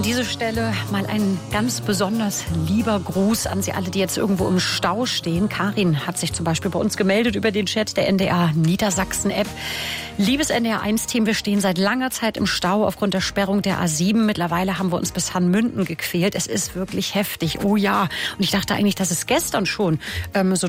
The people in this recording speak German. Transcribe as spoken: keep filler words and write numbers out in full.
dieser Stelle mal ein ganz besonders lieber Gruß an Sie alle, die jetzt irgendwo im Stau stehen. Karin hat sich zum Beispiel bei uns gemeldet über den Chat der N D R Niedersachsen-App. Liebes N D R eins Team, wir stehen seit langer Zeit im Stau aufgrund der Sperrung der A sieben. Mittlerweile haben wir uns bis Hannmünden gequält. Es ist wirklich heftig. Oh ja. Und ich dachte eigentlich, dass es gestern schon ähm, so